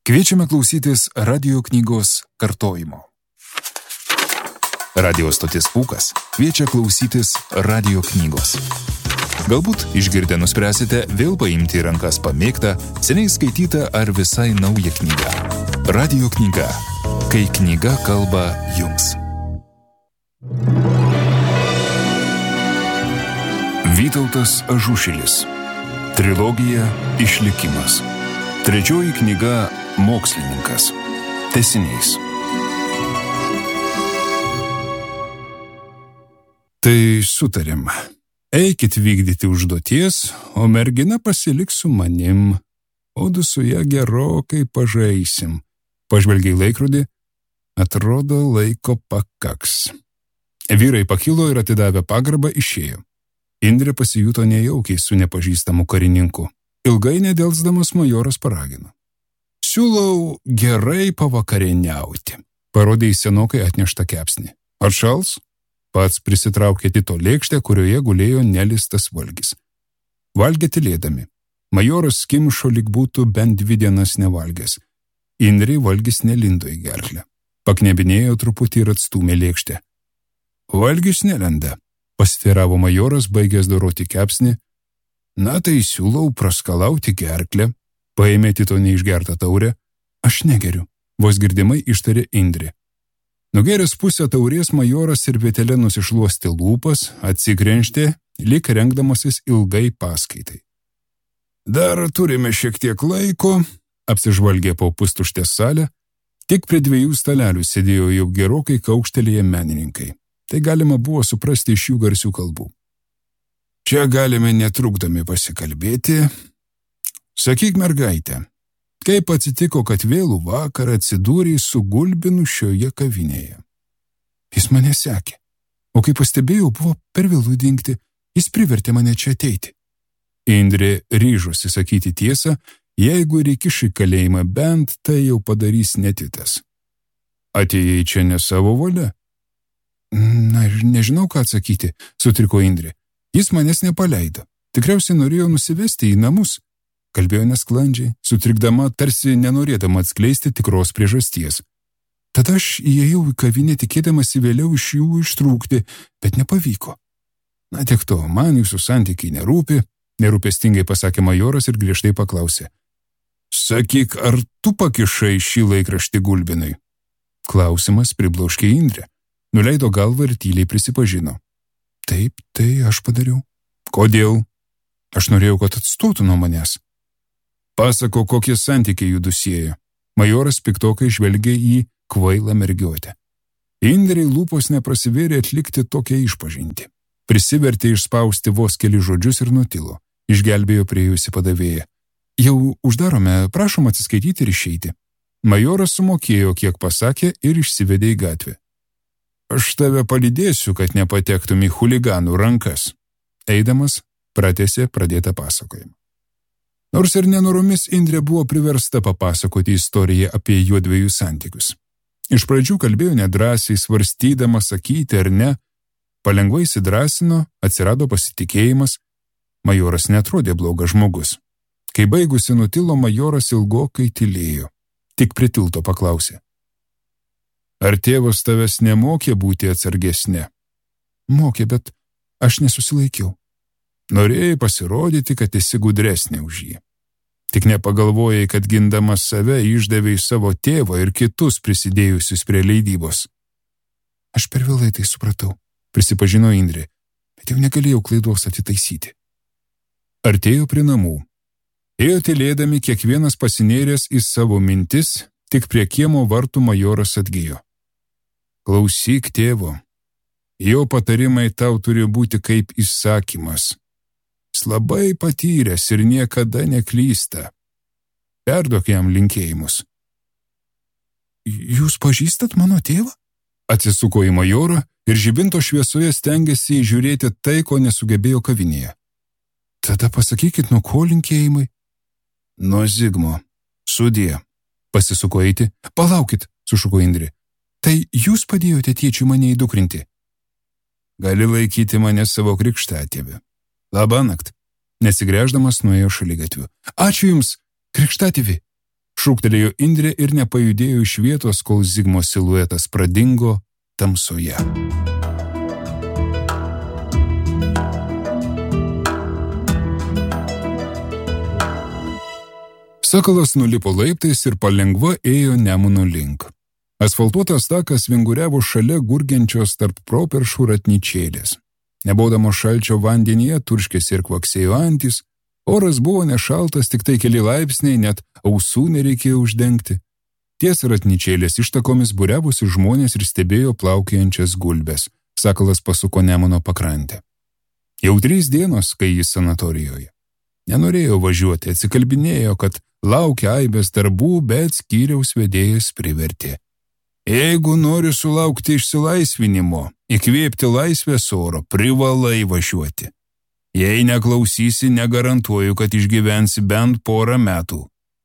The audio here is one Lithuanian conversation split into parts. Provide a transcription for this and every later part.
Kviečiame klausytis radio knygos kartojimo. Radio stotis Pūkas kviečia klausytis radio knygos. Galbūt išgirdę nuspręsite vėl paimti į rankas pamėgtą, seniai skaitytą ar visai naują knygą. Radio knyga. Kai knyga kalba jums. Vytautas Ažušilis. Trilogija Išlikimas. Trečioji knyga Mokslininkas. Tęsinys. Tai sutarėm. Eikit vykdyti užduoties, o mergina pasiliks su manim. Odu su ją gerokai pažaisim. Pažvelgiai laikrodį, atrodo laiko pakaks. Vyrai pakilo ir atidavę pagarbą išėjo. Indrė pasijuto nejaukiai su nepažįstamu karininku. Ilgai nedelsdamas majoras paragino. Siūlau gerai pavakarieniauti. Parodė į senokai atneštą kepsnį. Atšals? Pats prisitraukė Tito lėkštę, kurioje gulėjo nelistas valgis. Valgė tylėdami. Majoras skimšo, lyg būtų bent 2 dienas nevalgęs. Indrei valgis nelindo į gerklę. Paknebinėjo truputį ir atstūmė lėkštę. Valgis nelenda, pasiteiravo majoras, baigęs doroti kepsnį. Na tai siūlau praskalauti gerklę. Paėmė Tito neišgertą taurę. Aš negeriu, vos girdimai ištarė Indrė. Nugėręs pusę taurės, majoras ir vėtelė nusišluostė lūpas, atsikrenkštė, lyg rengdamasis ilgai paskaitai. Dar turime šiek tiek laiko, apsižvalgė po pustuštę salę, tik prie 2 stalelių sėdėjo jau gerokai kaukštelėję menininkai. Tai galima buvo suprasti iš jų garsių kalbų. Čia galime netrukdomi pasikalbėti. Sakyk, mergaitė, kaip atsitiko, kad vėlų vakarą atsidūrė su Gulbinu šioje kavinėje? Jis mane sekė, o kai pastebėjau, buvo per vėlų dingti, jis privertė mane čia ateiti. Indrė ryžosi sakyti tiesą, jeigu ir įkiš į kalėjimą bent, tai jau padarys netitas. Atėjai čia ne savo valia? Na, nežinau, ką atsakyti, sutriko Indrė. Jis manęs nepaleido, tikriausiai norėjo nusivesti į namus. Kalbėjo nesklandžiai, sutrikdama, tarsi nenorėdama atskleisti tikros priežasties. Tada aš įėjau į kavinę, tikėdamasi vėliau iš jų ištrūkti, bet nepavyko. Na tiek to, man jūsų santykiai nerūpi, nerūpestingai pasakė majoras ir griežtai paklausė. Sakyk, ar tu pakišai šį laikraštį Gulbinui? Klausimas pribloškė Indrę. Nuleido galvą ir tyliai prisipažino. Taip, tai aš padariau. Kodėl? Aš norėjau, kad atstotų nuo manęs. Pasako, kokie santykiai jų dusėjo. Majoras piktokai žvelgė į kvailą mergiotę. Indrei lūpos neprasivėrė atlikti tokią išpažintį. Prisivertė išspausti vos keli žodžius ir nutilo. Išgelbėjo priėjusi padavėją. Jau uždarome, prašom atsiskaityti ir išeiti. Majoras sumokėjo, kiek pasakė, ir išsivedė į gatvę. Aš tave palydėsiu, kad nepatektum į chuliganų rankas. Eidamas, pratęsė pradėtą pasakojimą. Nors ir nenoromis Indrė buvo priversta papasakoti istoriją apie juodviejų santykius. Iš pradžių kalbėjo nedrąsiai, svarstydama sakyti ar ne. Palengvai įsidrąsino, atsirado pasitikėjimas. Majoras neatrodė blogas žmogus. Kai baigusi nutilo, majoras ilgokai tylėjo. Tik prie tilto paklausė. Ar tėvas tavęs nemokė būti atsargesnė? Mokė, bet aš nesusilaikiau. Norėjai pasirodyti, kad esi gudresnė už jį. Tik nepagalvojai, kad gindamas save išdavei savo tėvą ir kitus prisidėjusius prie leidybos. Aš per vėlai tai supratau, prisipažino Indrė, bet jau negalėjau klaidos atitaisyti. Artėjo prie namų. Ėjo tylėdami, kiekvienas pasinėręs į savo mintis, tik prie kiemo vartų majoras atgijo. Klausyk tėvo, jo patarimai tau turi būti kaip įsakymas. Jis labai patyręs ir niekada neklysta. Perduok jam linkėjimus. Jūs pažįstat mano tėvą? Atsisuko į majorą ir žibinto šviesoje stengėsi įžiūrėti tai, ko nesugebėjo kavinėje. Tada pasakykit, nuo ko linkėjimai? Nuo Zigmo. Sudie. Pasisuko eiti. Palaukit, sušuko Indrė. Tai jūs padėjote tėčiui mane įdukrinti? Gali laikyti mane savo krikštatėvį. Labanakt. Nesigręždamas nuėjo šaligatviu. Ačiū jums, krikštatėvi. šūktelėjo Indrė ir nepajudėjo iš vietos, kol Zigmo siluetas pradingo tamsoje. Sakalas nulipo laiptais ir palengva ėjo Nemuno link. Asfaltuotas takas vinguriavo šalia gurgiančios tarp properšų ratnyčėlės. Nebodamo šalčio vandenyje turškėsi ir kvaksėjo antys, oras buvo nešaltas, tik tai keli laipsniai, net ausų nereikėjo uždengti. Ties ratnyčėlės ištakomis būriavosi žmonės ir stebėjo plaukiojančias gulbes. Sakalas pasuko Nemuno pakrantę. Jau 3 dienos, kai jis sanatorijoje. Nenorėjo važiuoti, atsikalbinėjo, kad laukia aibės darbų, bet skyriaus vedėjas privertė. Jeigu nori sulaukti išsilaisvinimo, įkvėpti laisvės oro, privalai važiuoti. Jei neklausysi, negarantuoju, kad išgyvensi bent 1 metų.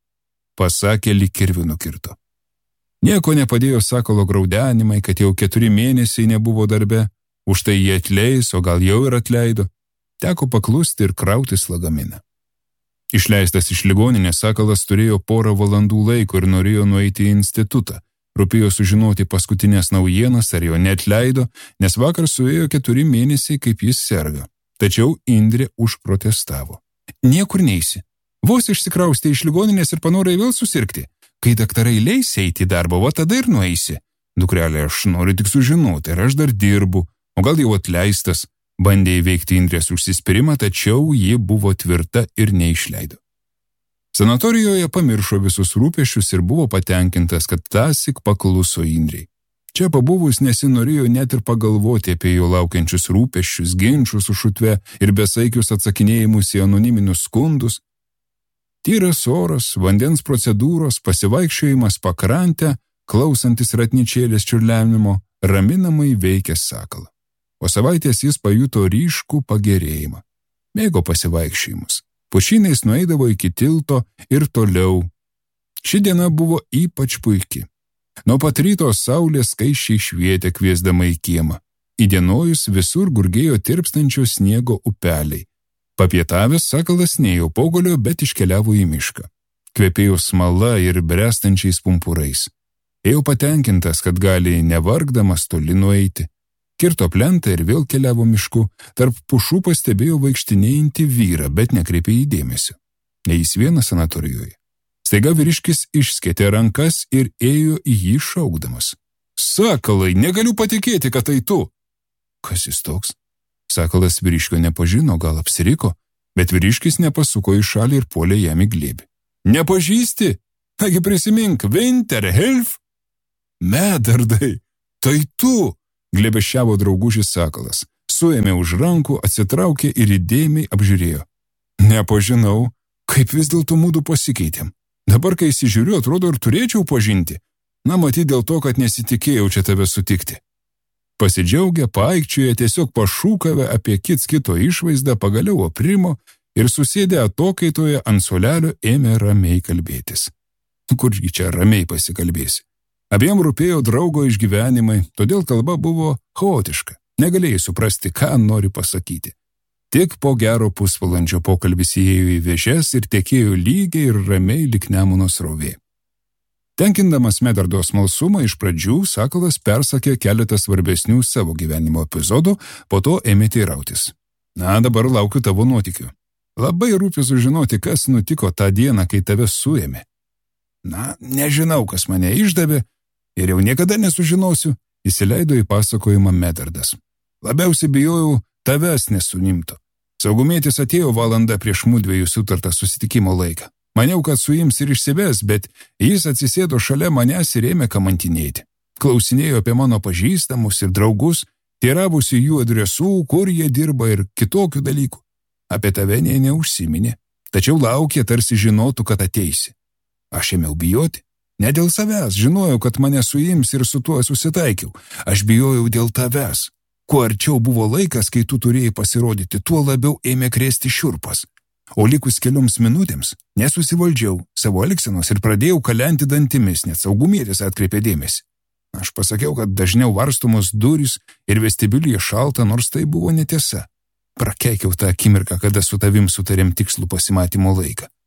Pasakė, lyg kirviu nukirto. Nieko nepadėjo Sakalo graudenimai, kad jau 4 mėnesiai nebuvo darbe, už tai jie atleis, o gal jau ir atleido. Teko paklusti ir krautis lagaminą. Išleistas iš ligoninės, Sakalas turėjo 1 valandų laiko ir norėjo nueiti į institutą. Rūpėjo sužinoti paskutinės naujienas, ar jo neatleido, nes vakar suėjo 4 mėnesiai, kaip jis serga. Tačiau Indrė užprotestavo. Niekur neisi. Vos išsikraustė iš ligoninės ir panorai vėl susirgti. Kai daktarai leis eiti į darbą, va tada ir nueisi. Dukrelė, aš noriu tik sužinoti, ar aš dar dirbu, o gal jau atleistas. Bandė įveikti Indrės užsispyrimą, tačiau ji buvo tvirta ir neišleido. Sanatorijoje pamiršo visus rūpesčius ir buvo patenkintas, kad tąsyk pakluso Indrei. Čia pabuvus nesinorėjo net ir pagalvoti apie jo laukiančius rūpesčius, ginčus su šutve ir besaikius atsakinėjimus į anoniminius skundus. Tyras oras, vandens procedūros, pasivaikščiojimas pakrantę, klausantis ratnyčėlės čiurlenimo, raminamai veikė Sakalą. Po savaitės jis pajuto ryškų pagerėjimą. Mėgo pasivaikščiojimus. Pušynais nueidavo iki tilto ir toliau. Ši diena buvo ypač puiki. Nuo pat ryto saulė skaisčiai švietė, kviesdama į kiemą. Įdienojus visur gurgėjo tirpstančio sniego upeliai. Papietavęs, Sakalas nėjo pogolio, bet iškeliavo į mišką. Kvepėjo smala ir brestančiais pumpurais. Ėjo patenkintas, kad gali nevargdamas toli nueiti. Kirto plentą ir vėl keliavo mišku, tarp pušų pastebėjo vaikštinėjantį vyrą, bet nekreipė į dėmesio. Ne jis vienas sanatorijoje. Staiga vyriškis išskėtė rankas ir ėjo į jį šaukdamas. Sakalai, negaliu patikėti, kad tai tu. Kas jis toks? Sakalas vyriškio nepažino, gal apsiriko, bet vyriškis nepasuko į šalį ir puolė jam į glėbį. Nepažįsti? Taigi prisimink, Winterhelf? Medardai, tai tu! Glėbesčiavo draugužis Sakalas. Suėmė už rankų, atsitraukė ir įdėmiai apžiūrėjo. Nepažinau, kaip vis dėlto mūdu pasikeitėm. Dabar, kai įsižiūriu, atrodo ir turėčiau pažinti. Na, matyt dėl to, kad nesitikėjau čia tave sutikti. Pasidžiaugę, paaikčioje, tiesiog pašūkavę apie kits kito išvaizdą, pagaliau aprimo ir susėdę atokaitoje ant suolelio ėmė ramiai kalbėtis. Kurgi čia ramiai pasikalbėsi? Abiem rūpėjo draugo išgyvenimai, todėl kalba buvo chaotiška. Negalėjai suprasti, ką nori pasakyti. Tik po gero pusvalandžio pokalbis įėjo į vėžes ir tekėjo lygiai ir ramiai lyg Nemuno srovė. Tenkindamas Medardo smalsumą, iš pradžių Sakalas persakė keletą svarbesnių savo gyvenimo epizodų, po to ėmė teirautis. Na, dabar laukiu tavo nuotykių. Labai rūpi sužinoti, kas nutiko tą dieną, kai tave suėmė. Na, nežinau, kas mane išdavė ir jau niekada nesužinosiu, įsileido į pasakojimą Medardas. Labiausiai bijojau tavęs nesunimto. Saugumietis atėjo valandą prieš mudviejų sutartą susitikimo laiką. Maniau, kad suims ir išsives, bet jis atsisėdo šalia manęs ir ėmė kamantinėti. Klausinėjo apie mano pažįstamus ir draugus, teiravosi jų adresų, kur jie dirba ir kitokių dalykų. Apie tave nė neužsiminė, tačiau laukė, tarsi žinotų, kad ateisi. Aš ėmiau bijoti. Ne dėl savęs, žinojau, kad mane suims ir su tuo susitaikiau. Aš bijojau dėl tavęs. Kuo arčiau buvo laikas, kai tu turėjai pasirodyti, tuo labiau ėmė krėsti šiurpas. O likus kelioms minutėms nesusivaldžiau savo elgsenos ir pradėjau kalenti dantimis, net saugumietis atkreipė dėmesį. Aš pasakiau, kad dažniau varstomos durys ir vestibiulyje šalta, nors tai buvo netiesa. Prakeikiau tą akimirką, kada su tavim sutarėm tikslų pasimatymo laiką.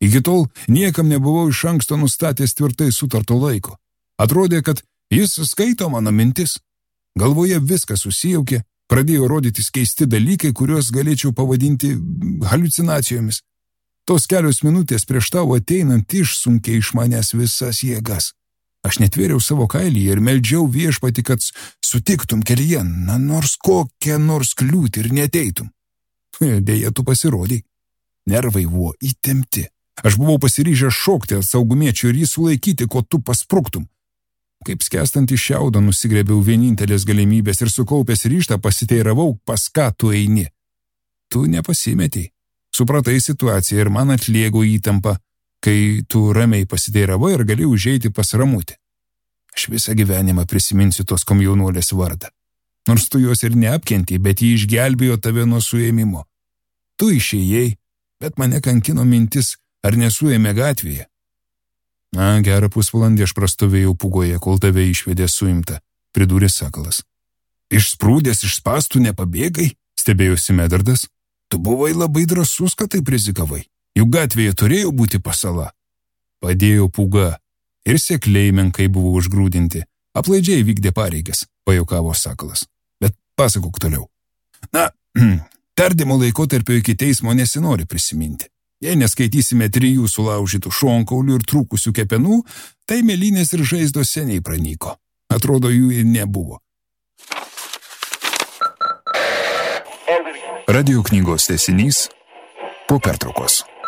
Iki tol niekam nebuvau iš anksto nustatęs tvirtai sutarto laiko. Atrodė, kad jis skaito mano mintis. Galvoje viskas susijaukė, pradėjo rodytis keisti dalykai, kuriuos galėčiau pavadinti haliucinacijomis. Tos kelios minutės prieš tavo ateinant išsunkė iš manęs visas jėgas. Aš netvėriau savo kailį ir meldžiau viešpatį, kad sutiktum kelyje, nors kokią nors kliūtį ir neteitum. Deja, tu pasirodai. Nervai buvo įtempti. Aš buvau pasiryžęs šokti ant saugumiečių ir jį sulaikyti, ko tu paspruktum. Kaip skęstant iš šiaudo nusigrėbiau vienintelės galimybės ir sukaupęs ryžtą pasiteiravau, pas ką tu eini. Tu nepasimetei. Supratai situaciją ir man atliego įtampą, kai tu ramiai pasiteiravai ir gali užeiti pas Ramutį. Aš visą gyvenimą prisiminsiu tos komjaunuolės vardą. Nors tu jos ir neapkentei, bet ji išgelbėjo tave nuo suėmimo. Tu išėjai, bet mane kankino mintis, ar nesuėmė gatvėje. Gerą pusvalandį aš prastovėjau pugoje, kol tave išvedė suimta, pridūrė Sakalas. Išsprūdęs iš spąstų nepabėgai, stebėjosi Medardas. Tu buvai labai drąsus, kad taip rizikavai. Juk gatvėje turėjo būti pasala. Padėjo puga ir sekliai menkai buvo užgrūdinti. Aplaidžiai vykdė pareigas, pajuokavo Sakalas. Bet pasakok toliau. Tardymo laikotarpio iki teismo nesinori prisiminti. Jei neskaitysime 3 sulaužytų šonkaulių ir trūkusių kepenų, tai mėlynės ir žaizdos seniai pranyko. Atrodo, jų ir nebuvo. Radio knygos tęsinys po pertraukos.